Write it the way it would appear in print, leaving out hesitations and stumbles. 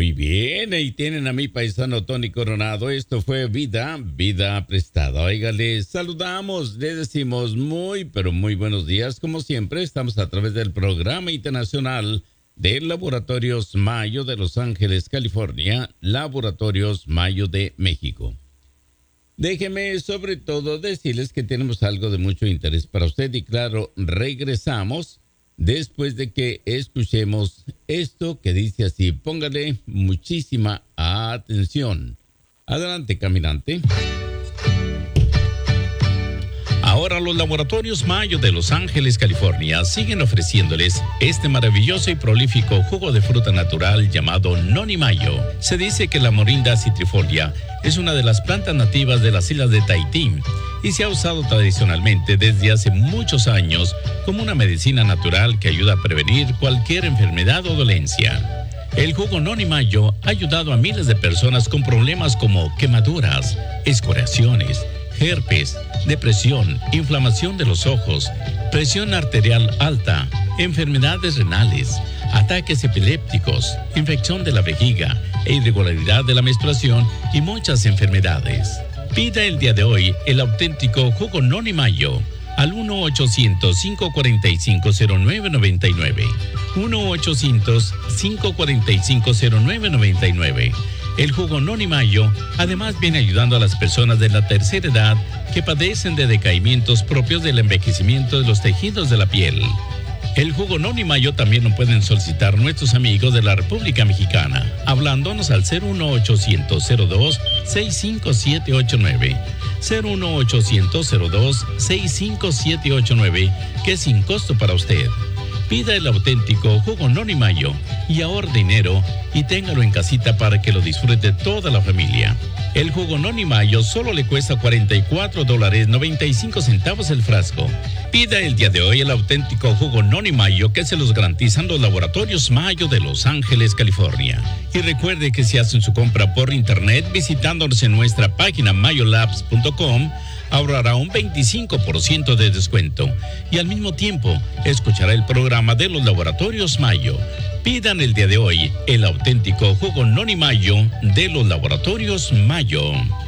Muy bien, ahí tienen a mi paisano Tony Coronado. Esto fue Vida Prestada. Oiga, les saludamos, les decimos muy, pero muy buenos días. Como siempre, estamos a través del Programa Internacional de Laboratorios Mayo de Los Ángeles, California, Laboratorios Mayo de México. Déjeme sobre todo decirles que tenemos algo de mucho interés para usted y claro, regresamos después de que escuchemos esto que dice así. Póngale muchísima atención. Adelante, caminante. Ahora los Laboratorios Mayo de Los Ángeles, California, siguen ofreciéndoles este maravilloso y prolífico jugo de fruta natural llamado Noni Mayo. Se dice que la Morinda citrifolia es una de las plantas nativas de las islas de Tahití y se ha usado tradicionalmente desde hace muchos años como una medicina natural que ayuda a prevenir cualquier enfermedad o dolencia. El jugo Noni Mayo ha ayudado a miles de personas con problemas como quemaduras, escoriaciones, herpes, depresión, inflamación de los ojos, presión arterial alta, enfermedades renales, ataques epilépticos, infección de la vejiga e irregularidad de la menstruación y muchas enfermedades. Pida el día de hoy el auténtico jugo Noni Mayo al 1-800-545-0999. 1-800-545-0999. El jugo Noni Mayo además viene ayudando a las personas de la tercera edad que padecen de decaimientos propios del envejecimiento de los tejidos de la piel. El jugo Noni Mayo también lo pueden solicitar nuestros amigos de la República Mexicana, hablándonos al 01800-02-65789. 01800-02-65789, que es sin costo para usted. Pida el auténtico jugo Noni Mayo y ahorre dinero y téngalo en casita para que lo disfrute toda la familia. El jugo Noni Mayo solo le cuesta $44.95 el frasco. Pida el día de hoy el auténtico jugo Noni Mayo que se los garantizan los Laboratorios Mayo de Los Ángeles, California. Y recuerde que si hacen su compra por internet visitándonos en nuestra página mayolabs.com, ahorrará un 25% de descuento y al mismo tiempo escuchará el programa de los Laboratorios Mayo. Pidan el día de hoy el auténtico jugo Noni Mayo de los Laboratorios Mayo.